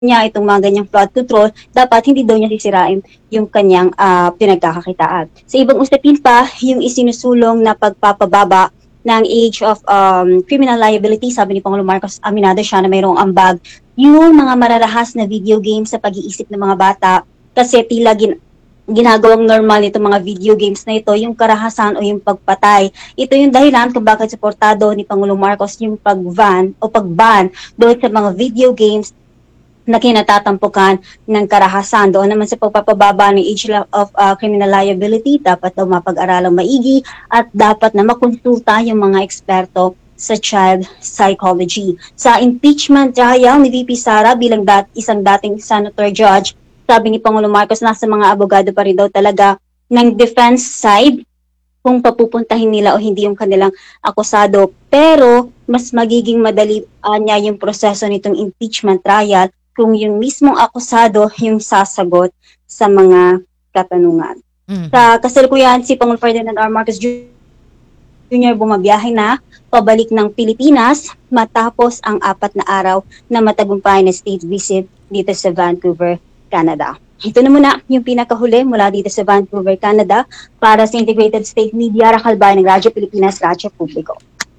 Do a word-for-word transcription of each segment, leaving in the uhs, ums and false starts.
niya itong mga ganyang flood control, dapat hindi daw niya sisirain yung kanyang uh, pinagkakakitaan. Sa ibang usapin pa, yung isinusulong na pagpapababa ng age of um, criminal liability, sabi ni Pangulong Marcos, aminado siya na mayroong ambag yung mga mararahas na video games sa pag-iisip ng mga bata kasi tila gin ginagawang normal itong mga video games na ito, yung karahasan o yung pagpatay. Ito yung dahilan kung bakit suportado ni Pangulong Marcos yung pag-ban o pag-ban doon sa mga video games na kinatatampukan ng karahasan. Doon naman sa pagpapababa ng age of uh, criminal liability, dapat daw mapag-aralang maigi at dapat na makonsulta yung mga eksperto sa child psychology. Sa impeachment trial ni V P Sara bilang dat isang dating senator judge, sabi ni Pangulong Marcos, nasa mga abogado pa rin daw talaga ng defense side kung papupuntahin nila o hindi yung kanilang akusado. Pero mas magiging madali uh, niya yung proseso nitong impeachment trial kung yung mismong akusado yung sasagot sa mga katanungan. Mm-hmm. Sa kasalukuyan, si Pangulong Ferdinand R. Marcos Junior bumabiyahe na pabalik ng Pilipinas matapos ang apat na araw na matagumpay na state visit dito sa Vancouver, Canada. Ito na muna yung pinakahuli mula dito sa Vancouver, Canada para sa Integrated State Media, Rakalbay ng Radyo Pilipinas, Radyo Publiko.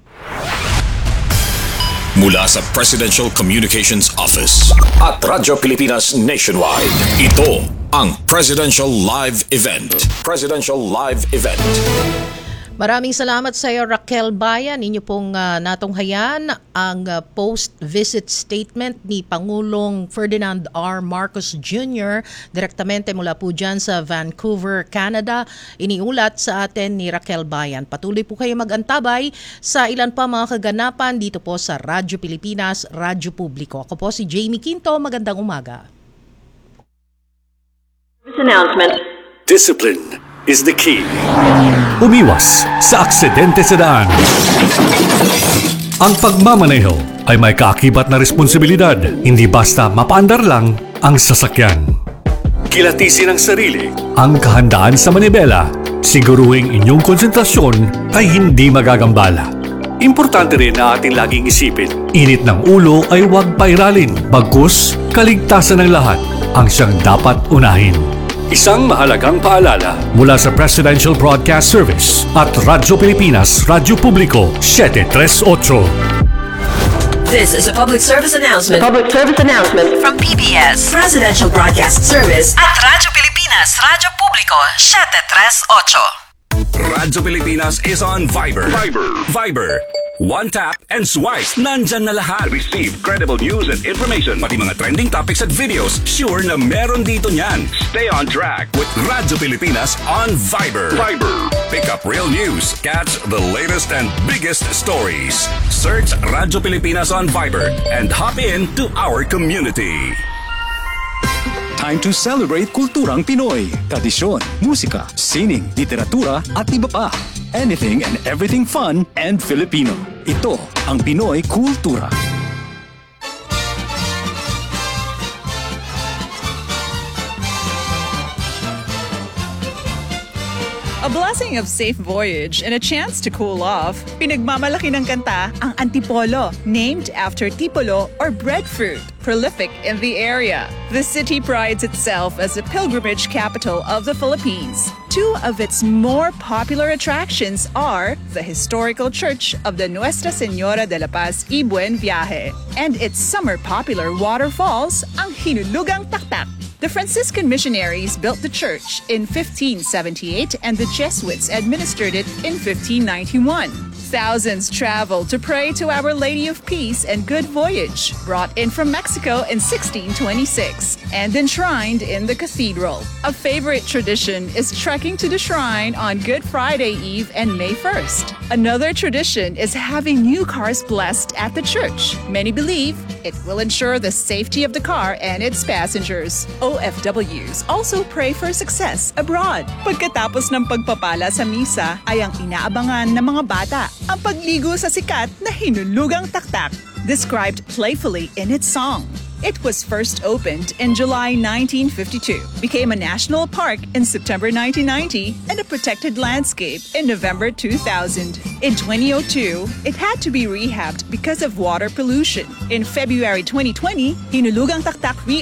Mula sa Presidential Communications Office at Radyo Pilipinas Nationwide, ito ang Presidential Live Event. Presidential Live Event. Maraming salamat sa iyo, Raquel Bayan. Inyo pong uh, natunghayan ang uh, post-visit statement ni Pangulong Ferdinand R. Marcos Junior direktamente mula po dyan sa Vancouver, Canada. Iniulat sa atin ni Raquel Bayan. Patuloy po kayo mag-antabay sa ilan pa mga kaganapan dito po sa Radyo Pilipinas, Radyo Publiko. Ako po si Jamie Quinto. Magandang umaga. This announcement. Discipline is the key. Umiwas sa aksidente sa daan. Ang pagmamaneho ay may kaakibat na responsibilidad, hindi basta mapaandar lang ang sasakyan. Kilatisin ang sarili, ang kahandaan sa manibela, siguruhing inyong konsentrasyon ay hindi magagambala. Importante rin na ating laging isipin, init ng ulo ay huwag pairalin, bagkus kaligtasan ng lahat ang siyang dapat unahin. Isang mahalagang paalala mula sa Presidential Broadcast Service at Radyo Pilipinas, Radyo Publiko, seven three eight. This is a public service announcement. Public service announcement from P B S Presidential Broadcast Service at Radyo Pilipinas, Radyo Publiko, seven three eight. Radyo Pilipinas is on Viber. Viber. Viber. One tap and swipe. Nandyan na lahat. Receive credible news and information. Pati mga trending topics at videos. Sure na meron dito niyan. Stay on track with Radyo Pilipinas on Viber. Viber. Pick up real news. Catch the latest and biggest stories. Search Radyo Pilipinas on Viber and hop in to our community. Time to celebrate kulturang Pinoy. Tradisyon, musika, sining, literatura at iba pa. Anything and everything fun and Filipino. Ito ang Pinoy Kultura. A blessing of safe voyage and a chance to cool off, pinagmamalaki ng kanta ang Antipolo, named after tipolo or breadfruit, prolific in the area. The city prides itself as the pilgrimage capital of the Philippines. Two of its more popular attractions are the historical church of the Nuestra Señora de la Paz y Buen Viaje and its summer popular waterfalls, ang Hinulugang Taktak. The Franciscan missionaries built the church in fifteen seventy-eight and the Jesuits administered it in fifteen ninety-one. Thousands traveled to pray to Our Lady of Peace and Good Voyage, brought in from Mexico in sixteen twenty-six and enshrined in the cathedral. A favorite tradition is trekking to the shrine on Good Friday Eve and May first. Another tradition is having new cars blessed at the church. Many believe it will ensure the safety of the car and its passengers. O F Ws also pray for success abroad. Pagkatapos ng pagpapala sa misa ay ang inaabangan ng mga bata ang pagligo sa sikat na Hinulugang Taktak, described playfully in its song. It was first opened in July nineteen fifty-two, became a national park in September nineteen ninety, and a protected landscape in November two thousand. In twenty oh two, it had to be rehabbed because of water pollution. In February twenty twenty, hinulugang taktak